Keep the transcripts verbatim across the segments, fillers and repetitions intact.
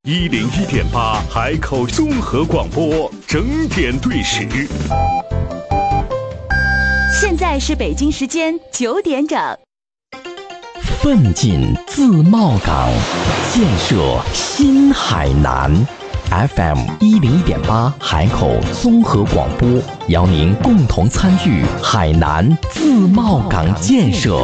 一零一点八海口综合广播，整点对时。 现在是北京时间九点整。 奋进自贸港，建设新海南。F M 一零一点八海口综合广播，邀您共同参与海南自贸港建设。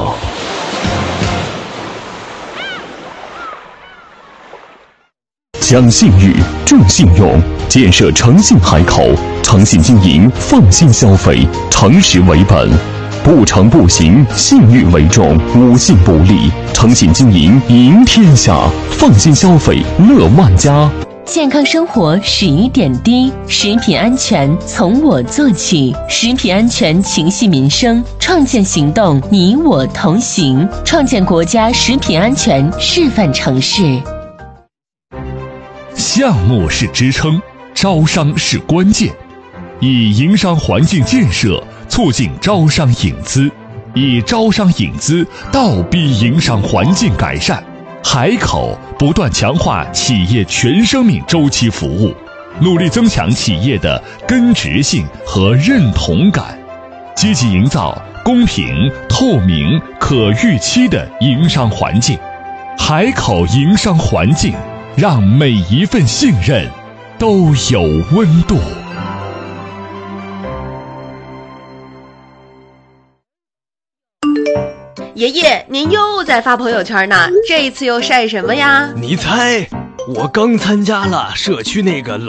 讲信誉，重信用，建设诚信海口，诚信经营，放心消费，诚实为本，不诚不行，信誉为重，无信不立，诚信经营赢天下，放心消费乐万家。 健康生活始于点滴，食品安全从我做起，食品安全情系民生，创建行动你我同行，创建国家食品安全示范城市。 项目是支撑，招商是关键，以营商环境建设促进招商引资，以招商引资倒逼营商环境改善。海口不断强化企业全生命周期服务，努力增强企业的根植性和认同感，积极营造公平、透明、可预期的营商环境。海口营商环境，让每一份信任都有温度。 爷爷，您又在发朋友圈呢，这一次又晒什么呀？ 你猜，我刚参加了社区那个